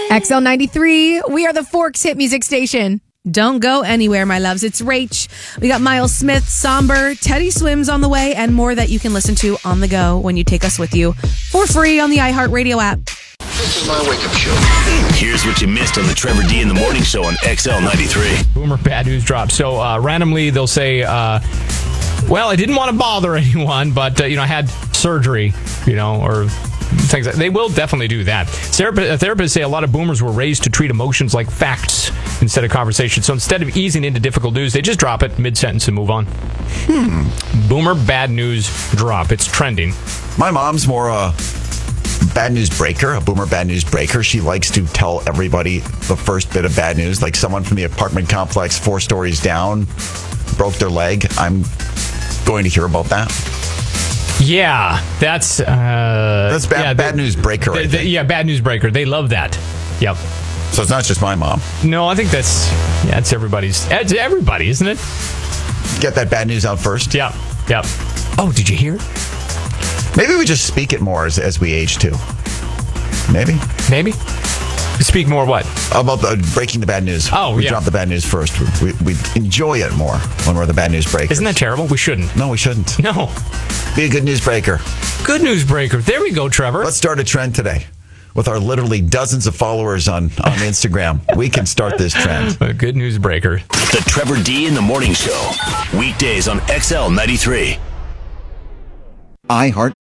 XL93, we are the Forks hit music station. Don't go anywhere, my loves. It's Rach. We got Miles Smith, Somber, Teddy Swims on the way, and more that you can listen to on the go when you take us with you for free on the iHeartRadio app. This is my wake-up show. Here's what you missed on the Trevor D in the Morning Show on XL93. Boomer bad news drop. So randomly they'll say, well, I didn't want to bother anyone, but I had surgery, or things like that. They will definitely do that. Therapists say a lot of boomers were raised to treat emotions like facts instead of conversation. So instead of easing into difficult news, they just drop it mid-sentence and move on. Boomer bad news drop. It's trending. My mom's more a bad news breaker, a boomer bad news breaker. She likes to tell everybody the first bit of bad news, like someone from the apartment complex 4 stories down broke their leg. I'm going to hear about that. Yeah, that's bad news breaker. Bad news breaker. They love that. Yep. So it's not just my mom. No, I think it's everybody's. It's everybody, isn't it? Get that bad news out first. Yep. Oh, did you hear? Maybe we just speak it more as we age too. Maybe. Speak more what? About breaking the bad news. Oh, we drop the bad news first. We enjoy it more when we're the bad news breakers. Isn't that terrible? We shouldn't. No, we shouldn't. No. Be a good news breaker. Good news breaker. There we go, Trevor. Let's start a trend today. With our literally dozens of followers on Instagram, we can start this trend. A good news breaker. The Trevor D in the Morning Show. Weekdays on XL93. iHeart.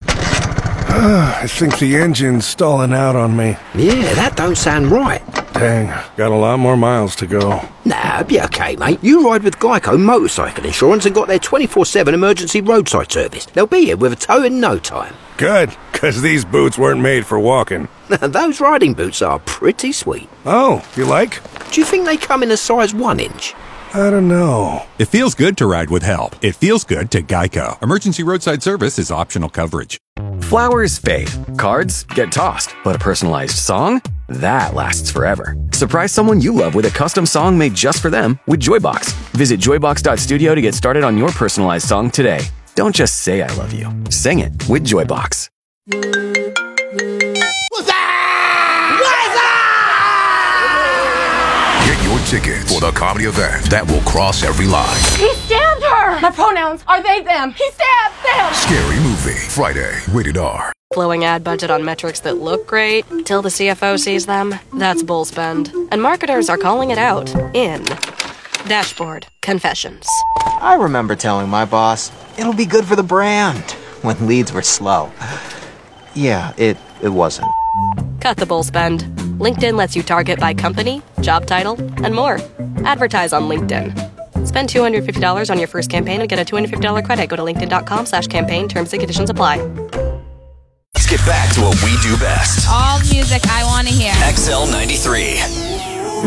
I think the engine's stalling out on me. Yeah, that don't sound right. Dang, got a lot more miles to go. Nah, be okay, mate. You ride with Geico Motorcycle Insurance and got their 24/7 emergency roadside service. They'll be here with a tow in no time. Good, because these boots weren't made for walking. Those riding boots are pretty sweet. Oh, you like? Do you think they come in a size 1 inch? I don't know. It feels good to ride with help. It feels good to Geico. Emergency roadside service is optional coverage. Flowers fade. Cards get tossed. But a personalized song? That lasts forever. Surprise someone you love with a custom song made just for them with Joybox. Visit joybox.studio to get started on your personalized song today. Don't just say I love you. Sing it with Joybox. Get your tickets for the comedy event that will cross every line. He stabbed her! My pronouns are they, them. He stabbed them! Scary Movie. Friday. Rated R. Blowing ad budget on metrics that look great till the CFO sees them. That's bull spend. And marketers are calling it out in Dashboard Confessions. I remember telling my boss, it'll be good for the brand, when leads were slow. Yeah, it wasn't. Cut the bull spend. LinkedIn lets you target by company, job title, and more. Advertise on LinkedIn. Spend $250 on your first campaign and get a $250 credit. Go to linkedin.com/campaign. Terms and conditions apply. Let's get back to what we do best. All music I want to hear. XL93.